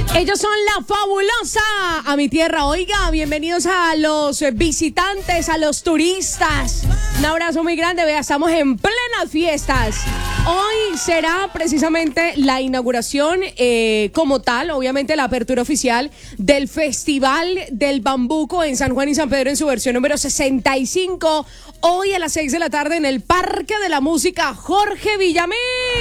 Ellos son La Fabulosa, a mi tierra. Oiga, bienvenidos a los visitantes, a los turistas. Un abrazo muy grande, vea, estamos en plenas fiestas. Hoy será precisamente la inauguración como tal, obviamente la apertura oficial del Festival del Bambuco en San Juan y San Pedro en su versión número 65. Hoy a las 6 de la tarde en el Parque de la Música Jorge Villamil.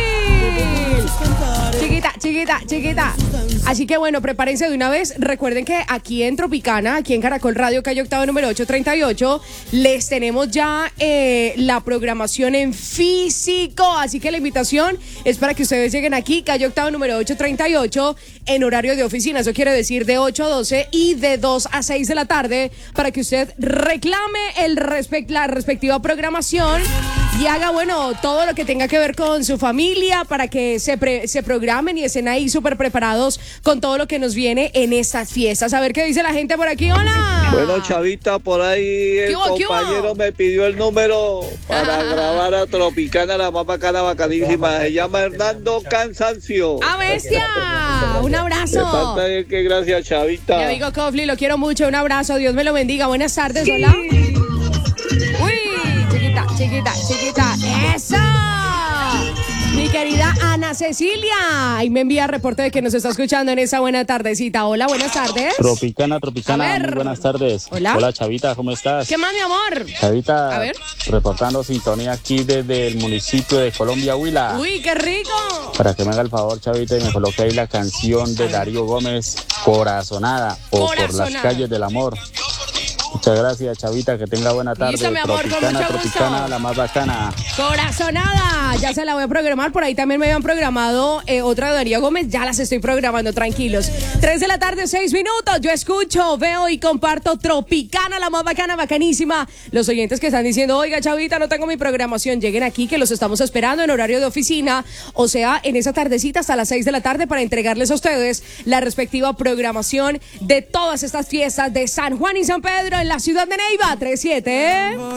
Chiquita. Así que bueno, prepárense de una vez. Recuerden que aquí en Tropicana, aquí en Caracol Radio, calle Octava número 838, les tenemos ya la programación en físico. Así que la invitación es para que ustedes lleguen aquí, calle Octava número 838, en horario de oficina. Eso quiere decir de 8 a 12 y de 2 a 6 de la tarde, para que usted reclame la respectiva programación y haga, bueno, todo lo que tenga que ver con su familia, para que se programen y estén ahí súper preparados con todo lo que nos viene en estas fiestas. A ver qué dice la gente por aquí. ¡Hola! Bueno, Chavita, por ahí el compañero me pidió el número para grabar a Tropicana, la más bacana, bacanísima. Se llama Hernando Cansancio. ¡Ah, bestia! Un abrazo. Que gracias, Chavita. Mi amigo Cofli, lo quiero mucho. Un abrazo. Dios me lo bendiga. Buenas tardes. Sí. Hola. Uy, chiquita. ¡Eso! Mi querida Ana Cecilia, ahí me envía reporte de que nos está escuchando en esa buena tardecita. Hola, buenas tardes. Tropicana, muy buenas tardes. Hola, Chavita, ¿cómo estás? ¿Qué más, mi amor? Chavita, a ver, reportando sintonía aquí desde el municipio de Colombia, Huila. Uy, qué rico. Para que me haga el favor, Chavita, y me coloque ahí la canción de Darío Gómez, Corazonada, o Por las calles del amor. Muchas gracias, Chavita, que tenga buena tarde. Listo, mi amor, Tropicana, la más bacana. Corazonada, ya se la voy a programar. Por ahí también me habían programado otra de Darío Gómez. Ya las estoy programando, tranquilos. 3 de la tarde, 6 minutos. Yo escucho, veo y comparto Tropicana, la más bacana, bacanísima. Los oyentes que están diciendo, oiga, Chavita, no tengo mi programación, lleguen aquí que los estamos esperando en horario de oficina. O sea, en esa tardecita hasta las 6 de la tarde para entregarles a ustedes la respectiva programación de todas estas fiestas de San Juan y San Pedro en la ciudad de Neiva. 37.